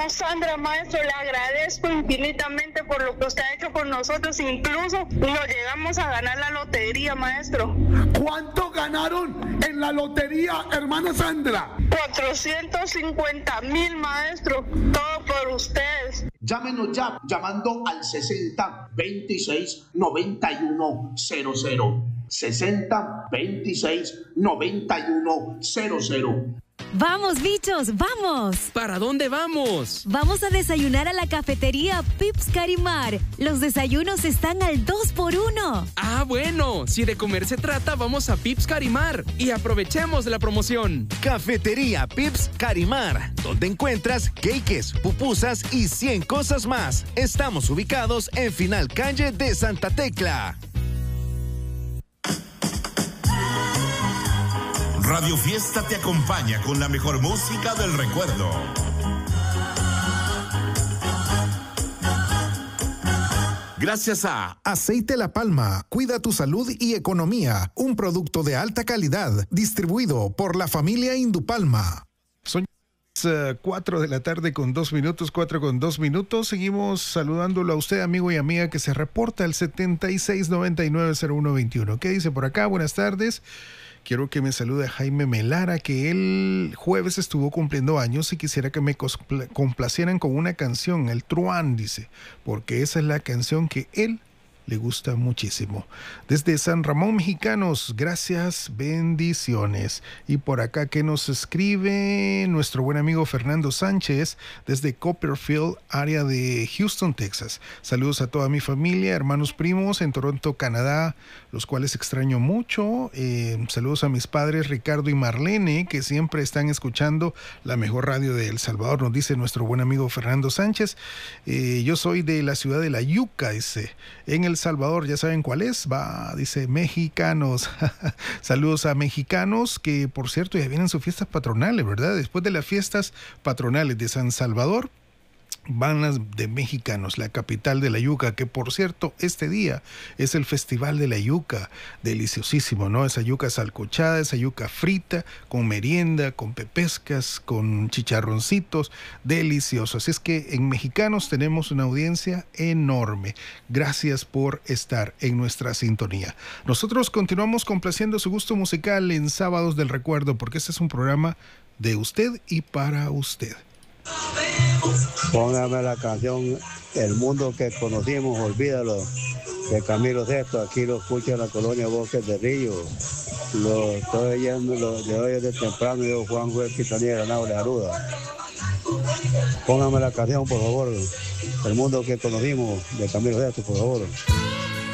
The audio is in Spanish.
llamo Sandra, maestro. Le agradezco infinitamente por lo que usted ha hecho por nosotros. Incluso nos llegamos a ganar la lotería, maestro. ¿Cuánto ganaron en la lotería, hermana Sandra? 450,000, maestro. Todo por ustedes. Llámenos ya llamando al 60 26 91 00. 60 26 91 00. ¡Vamos, bichos, vamos! ¿Para dónde vamos? Vamos a desayunar a la cafetería Pips Carimar. Los desayunos están al 2x1. Ah, bueno, si de comer se trata, vamos a Pips Carimar y aprovechemos la promoción. Cafetería Pips Carimar, donde encuentras cakes, pupusas y 100 cosas más. Estamos ubicados en Final Calle de Santa Tecla. Radio Fiesta te acompaña con la mejor música del recuerdo. Gracias a Aceite La Palma, cuida tu salud y economía. Un producto de alta calidad, distribuido por la familia Indupalma. Son 4 de la tarde con 2 minutos, 4 con 2 minutos. Seguimos saludándolo a usted, amigo y amiga, que se reporta al 76990121. ¿Qué dice por acá? Buenas tardes. Quiero que me salude Jaime Melara, que el jueves estuvo cumpliendo años y quisiera que me complacieran con una canción, el Truán, dice, porque esa es la canción que él le gusta muchísimo. Desde San Ramón, Mexicanos, gracias, bendiciones. Y por acá que nos escribe nuestro buen amigo Fernando Sánchez desde Copperfield, área de Houston, Texas. Saludos a toda mi familia, hermanos primos en Toronto, Canadá, los cuales extraño mucho. Saludos a mis padres Ricardo y Marlene, que siempre están escuchando la mejor radio de El Salvador, nos dice nuestro buen amigo Fernando Sánchez. Yo soy de la ciudad de La Yuca, dice, en El Salvador, ya saben cuál es, dice Mexicanos. Saludos a Mexicanos, que por cierto ya vienen sus fiestas patronales, ¿verdad? Después de las fiestas patronales de San Salvador, van las de Mexicanos, la capital de la yuca, que por cierto, este día es el Festival de la Yuca, deliciosísimo, ¿no? Esa yuca salcochada, esa yuca frita, con merienda, con pepescas, con chicharroncitos, delicioso. Así es que en Mexicanos tenemos una audiencia enorme. Gracias por estar en nuestra sintonía. Nosotros continuamos complaciendo su gusto musical en Sábados del Recuerdo, porque este es un programa de usted y para usted. Póngame la canción El Mundo que Conocimos, olvídalo, de Camilo Sesto. Aquí lo escucho en la colonia Bosques de Río. Lo estoy oyendo de hoy desde temprano. Yo, Juan Juez Quitanilla Granado, le saluda. Póngame la canción, por favor. El Mundo que Conocimos, de Camilo Sesto, por favor.